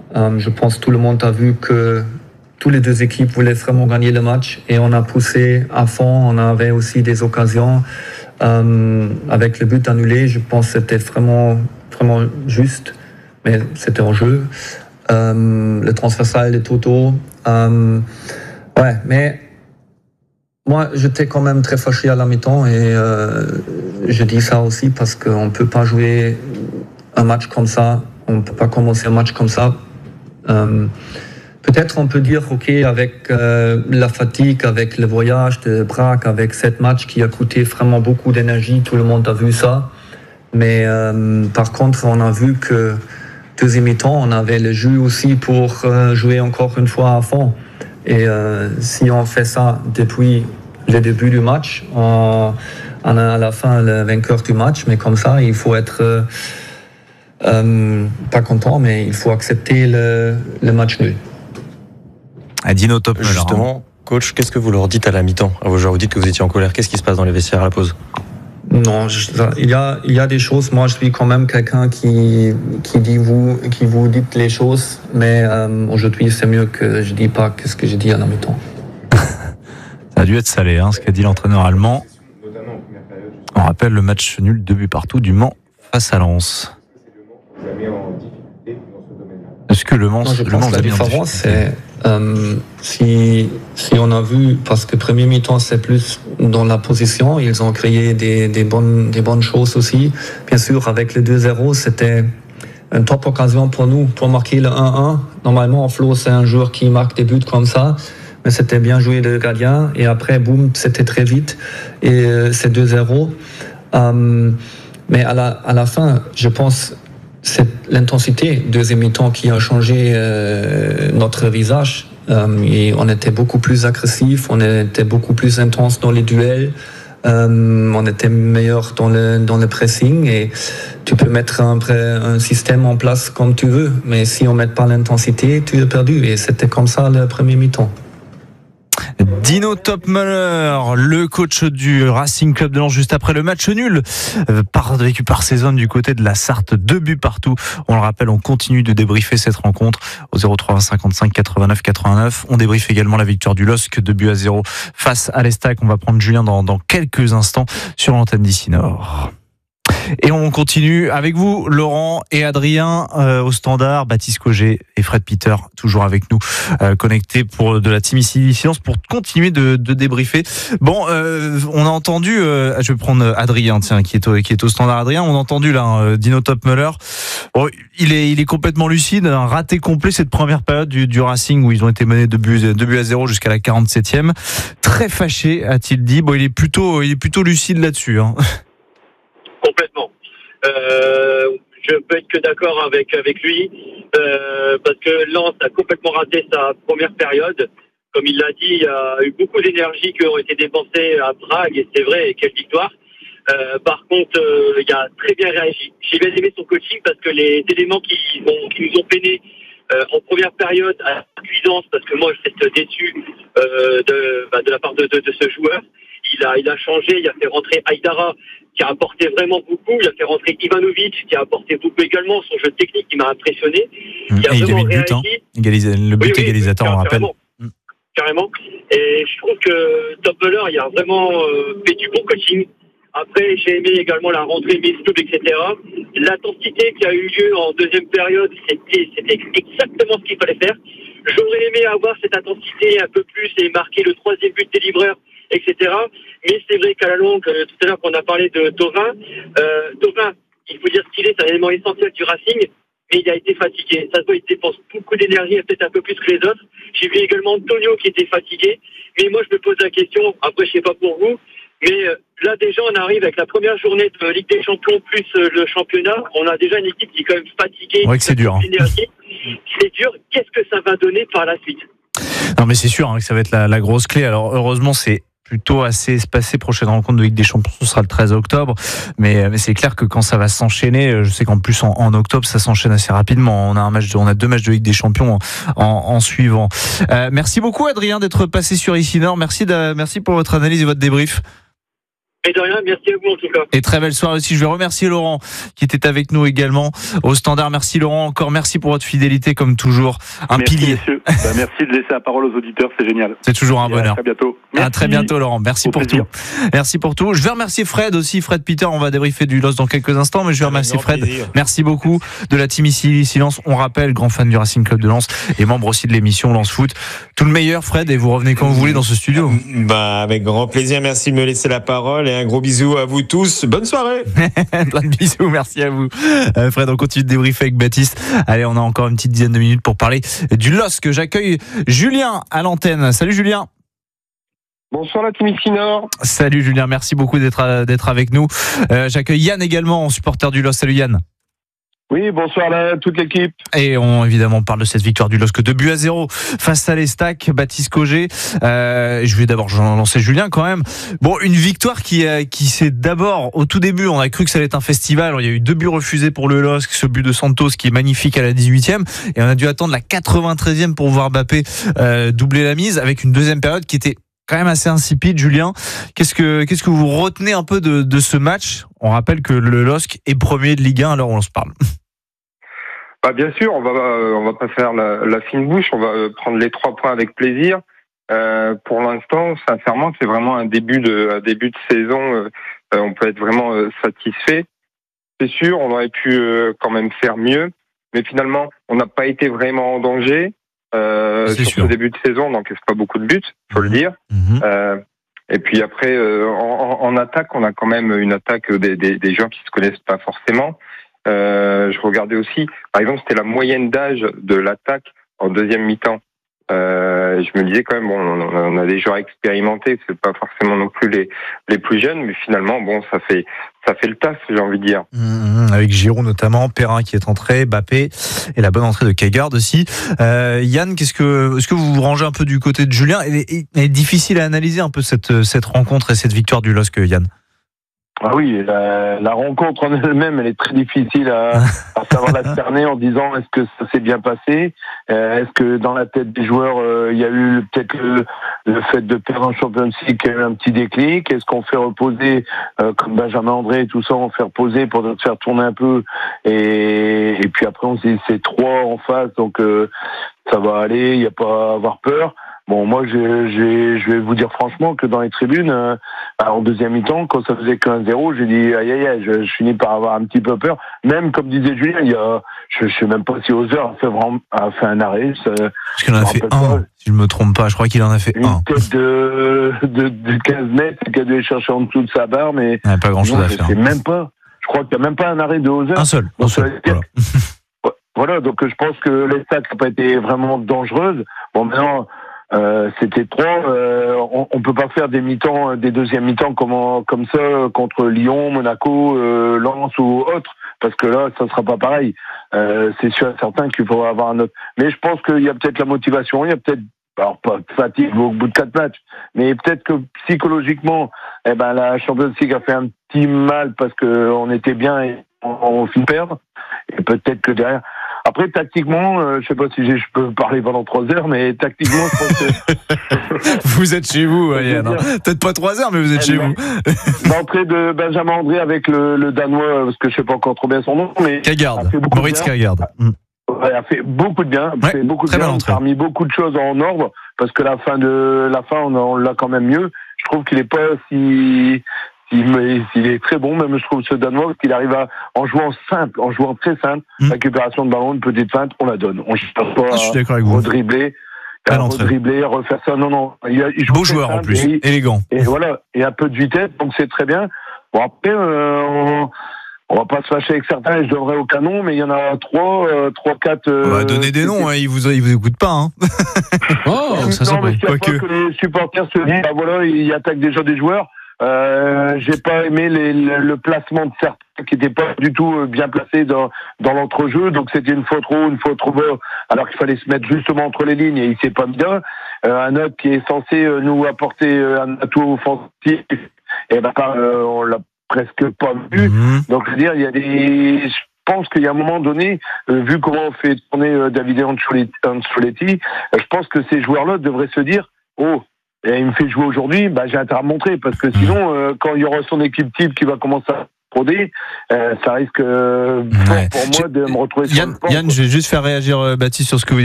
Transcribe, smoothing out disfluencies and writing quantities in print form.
Je pense que tout le monde a vu que tous les deux équipes voulaient vraiment gagner le match et on a poussé à fond. On avait aussi des occasions avec le but annulé. Je pense que c'était vraiment juste, mais c'était en jeu. Le transversal, les totaux. Mais moi, j'étais quand même très fâché à la mi-temps et je dis ça aussi parce qu'on ne peut pas jouer un match comme ça. On ne peut pas commencer un match comme ça. Peut-être on peut dire, ok, avec la fatigue, avec le voyage de Prague, avec cette match qui a coûté vraiment beaucoup d'énergie, tout le monde a vu ça. Mais par contre, on a vu que deuxième mi-temps, on avait le jus aussi pour jouer encore une fois à fond. Et si on fait ça depuis le début du match, on a à la fin le vainqueur du match. Mais comme ça, il faut être pas content, mais il faut accepter le match nul. Dino Top. Justement, coach, qu'est-ce que vous leur dites à la mi-temps à vos joueurs? Vous dites que vous étiez en colère. Qu'est-ce qui se passe dans les vestiaires à la pause? Non, il y a des choses. Moi, je suis quand même quelqu'un qui vous dites les choses, mais aujourd'hui, c'est mieux que je dis pas ce que j'ai dit à la mi-temps. Ça a dû être salé, ce qu'a dit l'entraîneur allemand. On rappelle le match nul 2-2 du Mans face à Lens. Est-ce que le Mans, je pense que la différence, c'est si on a vu, parce que premier mi-temps, c'est plus dans la position, ils ont créé des bonnes choses aussi. Bien sûr, avec le 2-0, c'était une top occasion pour nous, pour marquer le 1-1. Normalement, Flo, c'est un joueur qui marque des buts comme ça, mais c'était bien joué de gardien. Et après, boum, c'était très vite. Et c'est 2-0. Mais à la fin, je pense... c'est l'intensité deuxième mi-temps qui a changé notre visage. Et on était beaucoup plus agressif, on était beaucoup plus intense dans les duels, on était meilleur dans le pressing. Et tu peux mettre un système en place comme tu veux, mais si on ne met pas l'intensité, tu es perdu. Et c'était comme ça le premier mi-temps. Dino Topmöller, le coach du Racing Club de Lens, juste après le match nul vécu par Cézanne du côté de la Sarthe, 2-2. On le rappelle, on continue de débriefer cette rencontre au 03 55 89 89. On débriefe également la victoire du LOSC 2-0 face à l'Estac. On va prendre Julien dans quelques instants sur l'antenne d'Ici Nord. Et on continue avec vous, Laurent et Adrien, au standard, Baptiste Cogé et Fred Peter, toujours avec nous, connectés pour de la team ici Silence pour continuer de débriefer. Bon, on a entendu, je vais prendre Adrien, tiens, qui est au standard. Adrien, on a entendu là, Dino Topmöller. Bon, il est complètement lucide, un raté complet cette première période du Racing où ils ont été menés 2-0 jusqu'à la 47e. Très fâché, a-t-il dit. Bon, il est plutôt lucide là-dessus. Complètement. Je peux être que d'accord avec lui parce que Lens a complètement raté sa première période. Comme il l'a dit, il y a eu beaucoup d'énergie qui ont été dépensées à Prague et c'est vrai, et quelle victoire. Par contre, il a très bien réagi. J'ai bien aimé son coaching parce que les éléments qui nous ont peinés en première période à la cuisance, parce que moi je suis déçu de la part de ce joueur. Il a changé, il a fait rentrer Aïdara qui a apporté vraiment beaucoup, il a fait rentrer Ivanovic qui a apporté beaucoup également, son jeu technique qui m'a impressionné. Il a vraiment réagi. Le but égalisateur, on rappelle. Carrément. Et je trouve que Topmöller, il a vraiment fait du bon coaching. Après, j'ai aimé également la rentrée Mistoub, etc. L'intensité qui a eu lieu en deuxième période, c'était exactement ce qu'il fallait faire. J'aurais aimé avoir cette intensité un peu plus et marquer le troisième but des livreurs, etc. Mais c'est vrai qu'à la longue, tout à l'heure qu'on a parlé de Thauvin, il faut dire ce qu'il est, c'est un élément essentiel du Racing, mais il a été fatigué. Ça se voit, il dépense beaucoup d'énergie, peut-être un peu plus que les autres. J'ai vu également Antonio qui était fatigué. Mais moi, je me pose la question, après, je sais pas pour vous, mais là, déjà, on arrive avec la première journée de Ligue des Champions plus le championnat. On a déjà une équipe qui est quand même fatiguée. Ouais, que c'est dur. C'est dur. Qu'est-ce que ça va donner par la suite? Non, mais c'est sûr que ça va être la grosse clé. Alors, heureusement, c'est plutôt assez espacé. Prochaine rencontre de Ligue des Champions, ce sera le 13 octobre. Mais c'est clair que quand ça va s'enchaîner, je sais qu'en plus en octobre, ça s'enchaîne assez rapidement. On a 2 matchs de Ligue des Champions en suivant. Merci beaucoup, Adrien, d'être passé sur Ici Nord. Merci pour votre analyse et votre débrief. Mais de rien, merci à vous en tout cas. Et très belle soirée aussi. Je vais remercier Laurent qui était avec nous également au standard. Merci Laurent, encore merci pour votre fidélité comme toujours. Pilier. Messieurs. Merci de laisser la parole aux auditeurs, c'est génial. C'est toujours un bonheur. À très bientôt. À très bientôt Laurent. Merci pour tout. Merci pour tout. Je vais remercier Fred aussi, Fred Peter. On va débriefer du LOSC dans quelques instants, mais je vais remercier Fred. Plaisir. Merci beaucoup de la team ici Silence. On rappelle, grand fan du Racing Club de Lens et membre aussi de l'émission Lens Foot. Tout le meilleur Fred, et vous revenez quand vous voulez dans ce studio. Avec grand plaisir. Merci de me laisser la parole et un gros bisou à vous tous. Bonne soirée. Plein de bisous, merci à vous. Fred, on continue de débriefer avec Baptiste. Allez, on a encore une petite dizaine de minutes pour parler du LOSC. J'accueille Julien à l'antenne. Salut Julien. Bonsoir la team ici Nord. Salut Julien, merci beaucoup d'être avec nous. J'accueille Yann également, supporter du LOSC. Salut Yann. Oui, bonsoir à toute l'équipe. Et on évidemment parle de cette victoire du LOSC 2-0 face à l'Estac, Baptiste Cogé. Je vais d'abord lancer Julien quand même. Bon, une victoire qui s'est d'abord, au tout début, on a cru que ça allait être un festival. Il y a eu 2 buts refusés pour le LOSC, ce but de Santos qui est magnifique à la 18e, et on a dû attendre la 93e pour voir Mbappé doubler la mise, avec une deuxième période qui était quand même assez insipide. Julien, qu'est-ce que vous retenez un peu de ce match? On rappelle que le LOSC est premier de Ligue 1 à l'heure où on se parle. Bien sûr, on va pas faire la fine bouche, on va prendre les 3 points avec plaisir. Pour l'instant, sincèrement, c'est vraiment un début de saison. On peut être vraiment satisfait. C'est sûr, on aurait pu quand même faire mieux, mais finalement, on n'a pas été vraiment en danger. Sur ce début de saison, on n'encaisse pas beaucoup de buts, faut le dire. Et puis après, en attaque, on a quand même une attaque des gens qui se connaissent pas forcément. Je regardais aussi, par exemple, c'était la moyenne d'âge de l'attaque en deuxième mi-temps. Je me disais quand même, bon, on a des joueurs expérimentés, c'est pas forcément non plus les plus jeunes, mais finalement, bon, ça fait le taf, j'ai envie de dire. Avec Giroud notamment, Perrin qui est entré, Mbappé et la bonne entrée de Kagard aussi. Yann, est-ce que vous vous rangez un peu du côté de Julien? Il est difficile à analyser un peu cette rencontre et cette victoire du LOSC, Yann. Ah oui, la rencontre en elle-même, elle est très difficile à savoir la cerner en disant est-ce que ça s'est bien passé, est-ce que dans la tête des joueurs il y a eu peut-être le fait de perdre un Champions League qui a eu un petit déclic, est-ce qu'on fait reposer comme Benjamin André et tout ça, on fait reposer pour te faire tourner un peu et puis après on se dit c'est 3 en face donc ça va aller, il n'y a pas à avoir peur. Bon, moi, je vais vous dire franchement que dans les tribunes, en deuxième mi-temps, quand ça faisait 1-0, j'ai dit aïe aïe aïe, je finis par avoir un petit peu peur. Même comme disait Julien, je sais même pas si Hauser a fait un arrêt. Parce qu'il en a fait un, si je me trompe pas. Je crois qu'il en a fait un. Une tête de 15 mètres qui a dû aller chercher en dessous de sa barre, mais il n'y a pas grand-chose à faire. C'est même pas. Je crois qu'il n'y a même pas un arrêt de Hauser. Un seul. Voilà, donc je pense que l'Estac n'a pas été vraiment dangereuse. Bon, maintenant. C'était 3. On peut pas faire des mi-temps, des deuxièmes mi-temps comme ça contre Lyon, Monaco, Lens ou autre, parce que là, ça sera pas pareil. C'est sûr et certain qu'il faudra avoir un autre. Mais je pense qu'il y a peut-être la motivation, il y a peut-être, alors pas de fatigue au bout de 4 matchs, mais peut-être que psychologiquement, la Champions League a fait un petit mal parce que on était bien et on finit perdre. Et peut-être que derrière. Après, tactiquement, je sais pas si je peux parler pendant 3 heures, mais tactiquement, je pense que... Vous êtes chez vous, Yann. Peut-être pas 3 heures, mais vous êtes chez vous. L'entrée de Benjamin André avec le Danois, parce que je sais pas encore trop bien son nom, mais... Kagard, Moritz Kagard. Ouais, a fait beaucoup de bien. Ouais, très bien entrée. On a mis beaucoup de choses en ordre, parce que la fin, on l'a quand même mieux. Je trouve qu'il est pas si... Il est très bon, même je trouve ce Danois, qu'il arrive en jouant très simple, récupération de ballon, une petite feinte, on la donne. On ne cherche pas à redribbler, refaire ça. Non. Il joue beau joueur en plus, élégant. Et voilà, et un peu de vitesse, donc c'est très bien. Bon après, on va pas se fâcher avec certains, je donnerai au canon, mais il y en a 3, 4... On va donner des noms, ils vous écoutent pas, hein. Ça non, mais je sais pas que les supporters se disent, voilà, ils attaquent déjà des joueurs. J'ai pas aimé le placement de certains qui n'étaient pas du tout bien placés dans l'entrejeu, donc c'était une faute trop haut, une faute trop bas, alors qu'il fallait se mettre justement entre les lignes et il s'est pas mis là. Un autre qui est censé nous apporter un atout offensif, on l'a presque pas vu. Donc je veux dire, je pense qu'il y a un moment donné, vu comment on fait tourner Davide Ancelotti, je pense que ces joueurs-là devraient se dire, et il me fait jouer aujourd'hui, j'ai intérêt à me montrer, parce que sinon, quand il y aura son équipe type qui va commencer à prodé, ça risque pour moi de me retrouver sur Yann, je vais juste faire réagir Baptiste sur ce que vous